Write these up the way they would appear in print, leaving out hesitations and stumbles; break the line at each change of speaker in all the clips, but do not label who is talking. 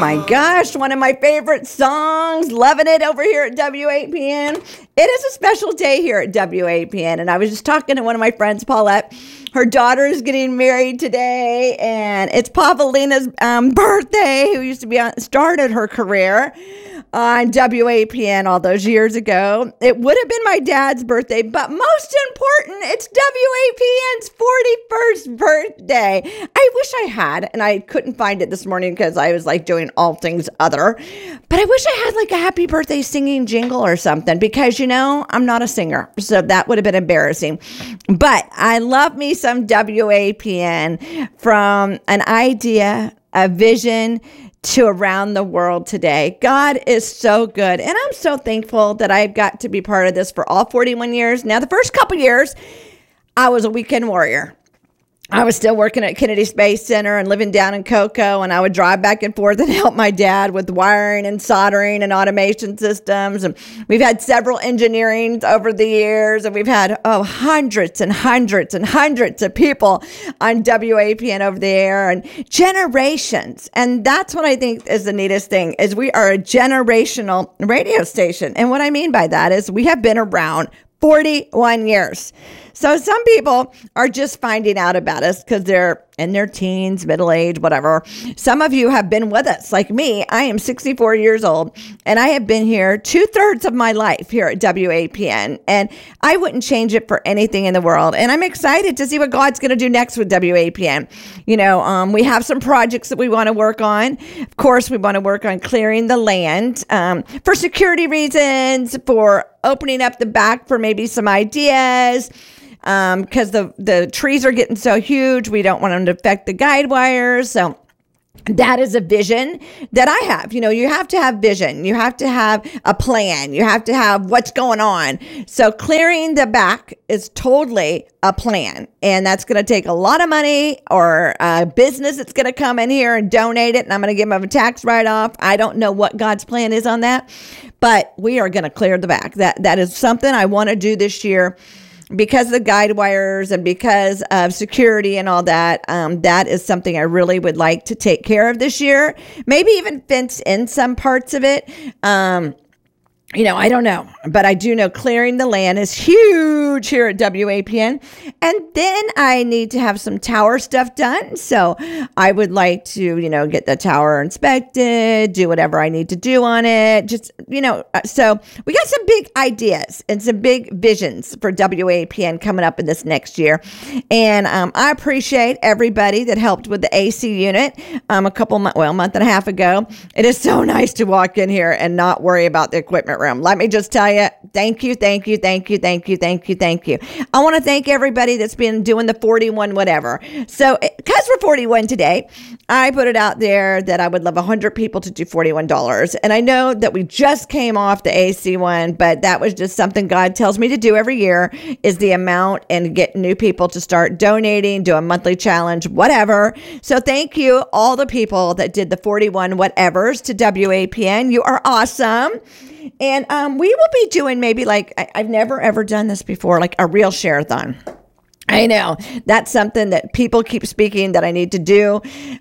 my gosh, one of my favorite songs. Loving it over here at W8PN. It is a special day here at W8PN. And I was just talking to one of my friends, Paulette. Her daughter is getting married today, and it's Pavelina's birthday, who used to started her career on WAPN all those years ago. It would have been my dad's birthday, but most important, it's WAPN's 41st birthday. I wish I had, and I couldn't find it this morning because I was like doing all things other, but I wish I had like a happy birthday singing jingle or something, because I'm not a singer, so that would have been embarrassing. But I love me some WAPN, from an idea, a vision, to around the world today. God is so good. And I'm so thankful that I've got to be part of this for all 41 years. Now, the first couple years, I was a weekend warrior. I was still working at Kennedy Space Center and living down in Cocoa, and I would drive back and forth and help my dad with wiring and soldering and automation systems. And we've had several engineerings over the years, and we've had hundreds and hundreds and hundreds of people on WAPN over the air, and generations. And that's what I think is the neatest thing, is we are a generational radio station. And what I mean by that is we have been around 41 years. So some people are just finding out about us because they're in their teens, middle age, whatever. Some of you have been with us, like me. I am 64 years old, and I have been here 2/3 of my life here at WAPN, and I wouldn't change it for anything in the world. And I'm excited to see what God's going to do next with WAPN. We have some projects that we want to work on. Of course, we want to work on clearing the land for security reasons, for opening up the back for maybe some ideas, because the trees are getting so huge. We don't want them to affect the guide wires. So that is a vision that I have. You have to have vision. You have to have a plan. You have to have what's going on. So clearing the back is totally a plan. And that's going to take a lot of money, or a business that's going to come in here and donate it. And I'm going to give them a tax write-off. I don't know what God's plan is on that, but we are going to clear the back. That is something I want to do this year. Because of the guide wires and because of security and all that, that is something I really would like to take care of this year. Maybe even fence in some parts of it. I don't know, but I do know clearing the land is huge here at WAPN. And then I need to have some tower stuff done. So I would like to, get the tower inspected, do whatever I need to do on it. So we got some big ideas and some big visions for WAPN coming up in this next year. And I appreciate everybody that helped with the AC unit a month and a half ago. It is so nice to walk in here and not worry about the equipment room. Let me just tell you, thank you, thank you, thank you, thank you, thank you, thank you. I want to thank everybody that's been doing the 41 whatever. So because we're 41 today, I put it out there that I would love 100 people to do $41. And I know that we just came off the AC one, but that was just something God tells me to do every year, is the amount, and get new people to start donating, do a monthly challenge, whatever. So thank you, all the people that did the 41 whatevers to WAPN. You are awesome. And we will be doing maybe I've never ever done this before, like a real share-a-thon. I know that's something that people keep speaking that I need to do.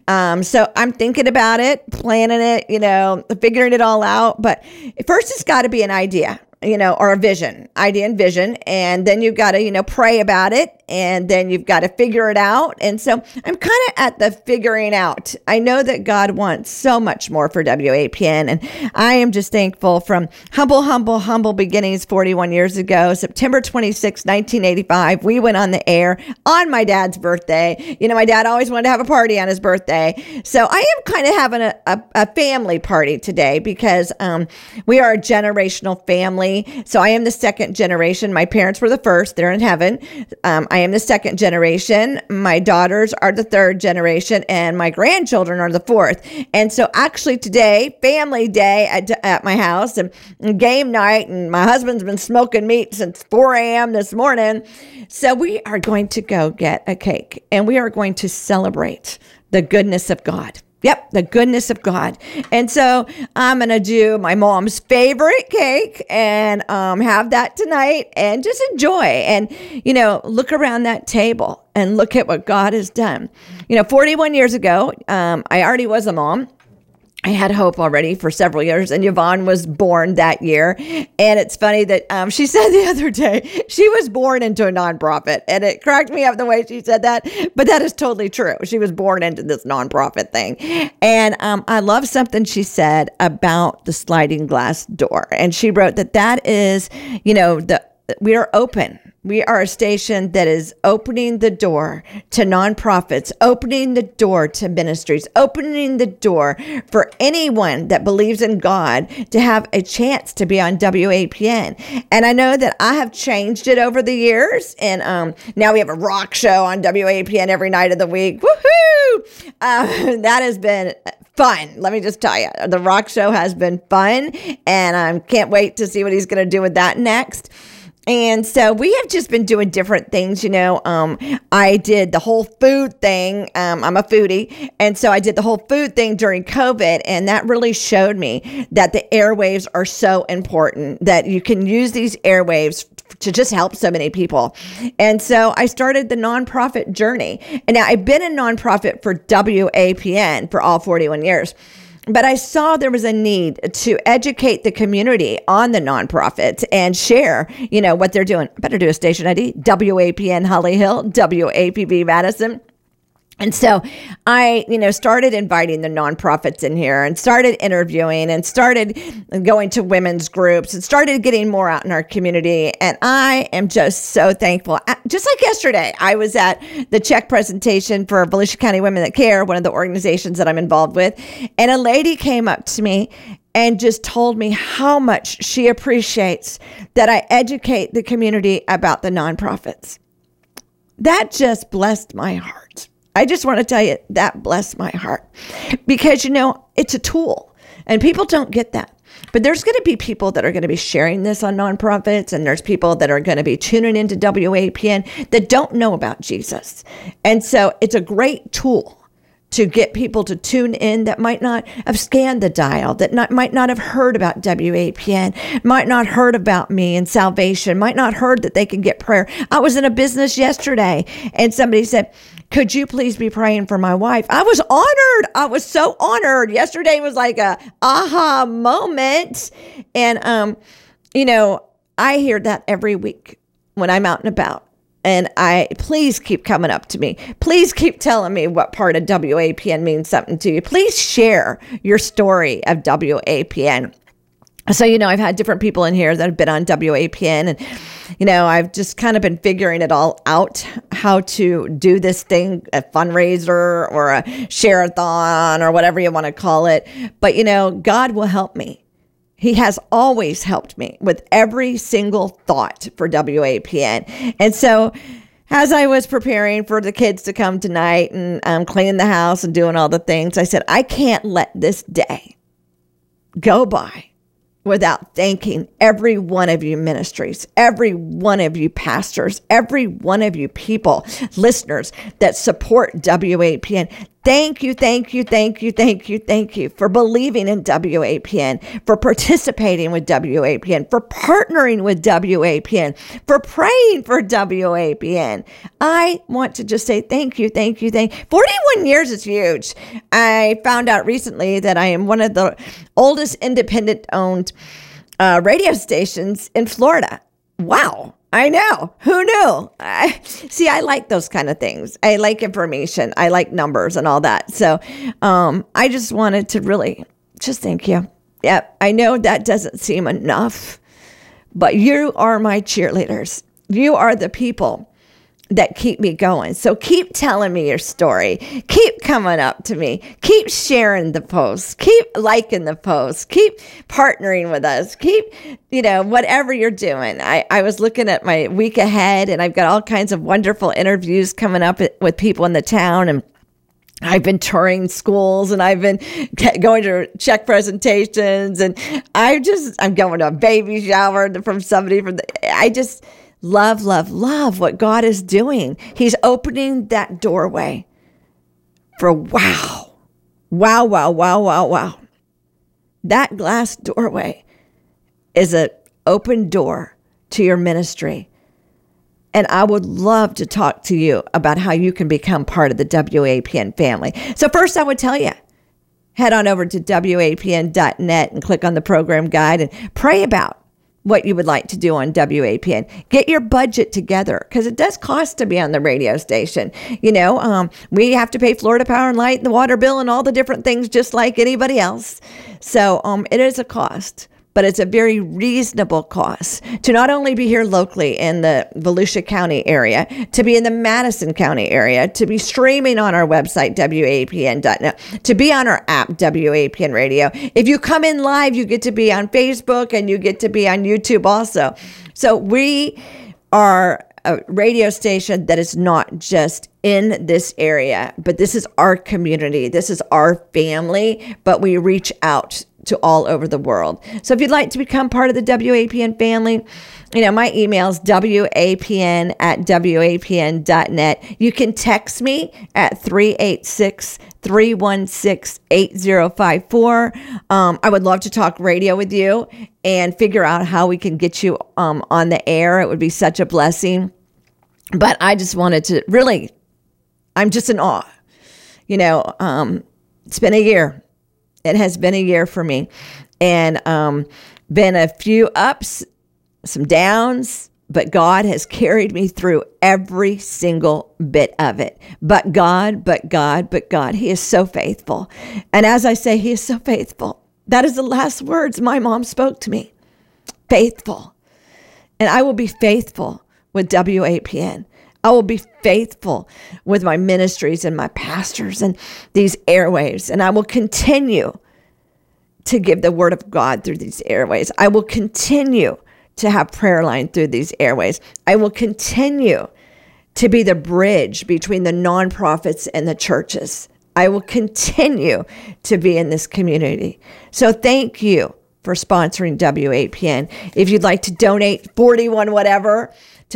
So I'm thinking about it, planning it, figuring it all out. But first it's got to be an idea, or a vision, idea and vision. And then you've got to, pray about it. And then you've got to figure it out. And so I'm kind of at the figuring out. I know that God wants so much more for WAPN. And I am just thankful, from humble beginnings 41 years ago, September 26, 1985, we went on the air on my dad's birthday. My dad always wanted to have a party on his birthday. So I am kind of having a family party today, because we are a generational family. So I am the second generation. My parents were the first. They're in heaven. I am the second generation. My daughters are the third generation, and my grandchildren are the fourth. And so actually today, family day at my house, and game night, and my husband's been smoking meat since 4 a.m. this morning. So we are going to go get a cake, and we are going to celebrate the goodness of God. Yep, the goodness of God. And so I'm going to do my mom's favorite cake and have that tonight and just enjoy and, look around that table and look at what God has done. 41 years ago, I already was a mom. I had hope already for several years, and Yvonne was born that year. And it's funny that she said the other day she was born into a nonprofit, and it cracked me up the way she said that. But that is totally true. She was born into this nonprofit thing. And I love something she said about the sliding glass door. And she wrote that is, we are open. We are a station that is opening the door to nonprofits, opening the door to ministries, opening the door for anyone that believes in God to have a chance to be on WAPN. And I know that I have changed it over the years. And now we have a rock show on WAPN every night of the week. Woohoo! That has been fun. Let me just tell you, the rock show has been fun. And I can't wait to see what he's going to do with that next. And so we have just been doing different things. I did the whole food thing. I'm a foodie. And so I did the whole food thing during COVID. And that really showed me that the airwaves are so important, that you can use these airwaves to just help so many people. And so I started the nonprofit journey. And now I've been a nonprofit for WAPN for all 41 years. But I saw there was a need to educate the community on the nonprofits and share, what they're doing. I better do a station ID, WAPN Holly Hill, WAPB Madison. And so I, started inviting the nonprofits in here and started interviewing and started going to women's groups and started getting more out in our community. And I am just so thankful. Just like yesterday, I was at the check presentation for Volusia County Women That Care, one of the organizations that I'm involved with. And a lady came up to me and just told me how much she appreciates that I educate the community about the nonprofits. That just blessed my heart. I just want to tell you that blessed my heart because, it's a tool and people don't get that. But there's going to be people that are going to be sharing this on nonprofits, and there's people that are going to be tuning into WAPN that don't know about Jesus. And so it's a great tool to get people to tune in that might not have scanned the dial, that might not have heard about WAPN, might not heard about me and salvation, might not heard that they can get prayer. I was in a business yesterday and somebody said, could you please be praying for my wife? I was honored. I was so honored. Yesterday was like a aha moment. And, I hear that every week when I'm out and about. And please keep coming up to me. Please keep telling me what part of WAPN means something to you. Please share your story of WAPN. So, I've had different people in here that have been on WAPN, and, I've just kind of been figuring it all out, how to do this thing, a fundraiser or a share-a-thon or whatever you want to call it. But, God will help me. He has always helped me with every single thought for WAPN. And so as I was preparing for the kids to come tonight and cleaning the house and doing all the things, I said, I can't let this day go by without thanking every one of you ministries, every one of you pastors, every one of you people, listeners that support WAPN. Thank you, thank you, thank you, thank you, thank you for believing in WAPN, for participating with WAPN, for partnering with WAPN, for praying for WAPN. I want to just say thank you, thank you, thank you. 41 years is huge. I found out recently that I am one of the oldest independent-owned radio stations in Florida. Wow. I know. Who knew? I like those kind of things. I like information. I like numbers and all that. So I just wanted to really just thank you. Yeah, I know that doesn't seem enough, but you are my cheerleaders. You are the people that keep me going. So keep telling me your story. Keep coming up to me. Keep sharing the posts. Keep liking the posts. Keep partnering with us. Keep, whatever you're doing. I was looking at my week ahead, and I've got all kinds of wonderful interviews coming up with people in the town, and I've been touring schools, and I've been going to check presentations, and I'm going to a baby shower from somebody I just love what God is doing. He's opening that doorway for wow. That glass doorway is an open door to your ministry. And I would love to talk to you about how you can become part of the WAPN family. So first, I would tell you, head on over to WAPN.net and click on the program guide and pray about what you would like to do on WAPN. Get your budget together, because it does cost to be on the radio station. We have to pay Florida Power and Light and the water bill and all the different things just like anybody else. So it is a cost, but it's a very reasonable cost to not only be here locally in the Volusia County area, to be in the Madison County area, to be streaming on our website, WAPN.net, to be on our app, WAPN Radio. If you come in live, you get to be on Facebook and you get to be on YouTube also. So we are a radio station that is not just in this area, but this is our community. This is our family, but we reach out to all over the world. So if you'd like to become part of the WAPN family, my email is WAPN@WAPN.net. You can text me at 386-316-8054. I would love to talk radio with you and figure out how we can get you on the air. It would be such a blessing. But I just wanted to I'm just in awe. It's been a year. It has been a year for me, and been a few ups, some downs, but God has carried me through every single bit of it. But God, He is so faithful. And as I say, He is so faithful. That is the last words my mom spoke to me. Faithful. And I will be faithful with WAPN. I will be faithful with my ministries and my pastors and these airwaves. And I will continue to give the word of God through these airways. I will continue to have prayer line through these airways. I will continue to be the bridge between the nonprofits and the churches. I will continue to be in this community. So thank you for sponsoring WAPN. If you'd like to donate 41 whatever,